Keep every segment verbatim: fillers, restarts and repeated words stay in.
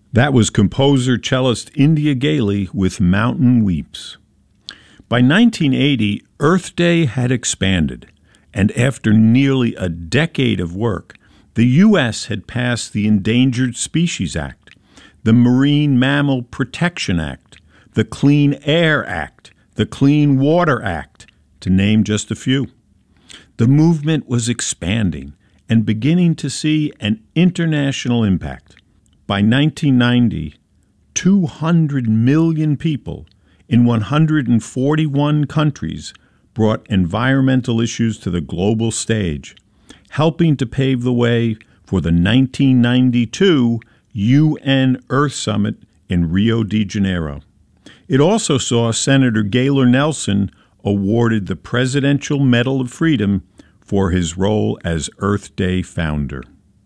That was composer cellist India Gailey with Mountain Weeps. By nineteen eighty, Earth Day had expanded, and after nearly a decade of work, the U S had passed the Endangered Species Act, the Marine Mammal Protection Act, the Clean Air Act, the Clean Water Act, to name just a few. The movement was expanding and beginning to see an international impact. By nineteen ninety, two hundred million people in one hundred forty-one countries brought environmental issues to the global stage, helping to pave the way for the nineteen ninety-two U N Earth Summit in Rio de Janeiro. It also saw Senator Gaylor Nelson awarded the Presidential Medal of Freedom for his role as Earth Day founder.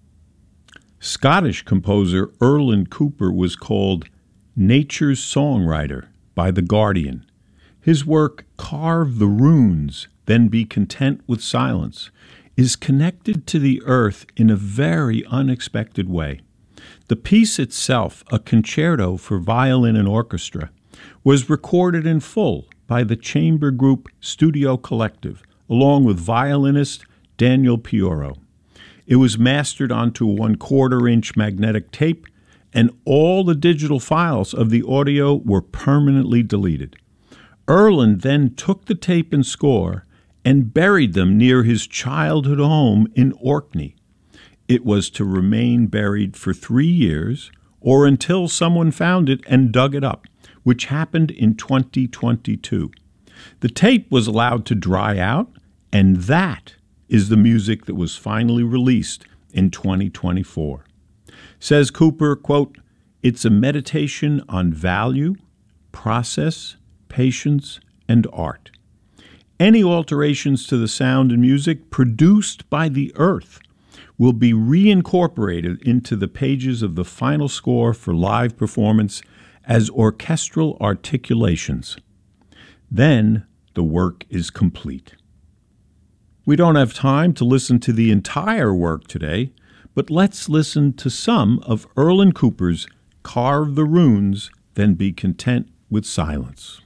Scottish composer Erlen Cooper was called Nature's Songwriter by The Guardian. His work, Carve the Runes, Then Be Content with Silence, is connected to the earth in a very unexpected way. The piece itself, a concerto for violin and orchestra, was recorded in full by the chamber group Studio Collective, along with violinist Daniel Pioro. It was mastered onto a one-quarter inch magnetic tape, and all the digital files of the audio were permanently deleted. Erlen then took the tape and score and buried them near his childhood home in Orkney. It was to remain buried for three years or until someone found it and dug it up, which happened in twenty twenty-two. The tape was allowed to dry out, and that is the music that was finally released in twenty twenty-four. Says Cooper, quote, "It's a meditation on value, process, patience, and art. Any alterations to the sound and music produced by the earth will be reincorporated into the pages of the final score for live performance as orchestral articulations. Then the work is complete." We don't have time to listen to the entire work today, but let's listen to some of Erlen Cooper's Carve the Runes, Then Be Content with Silence.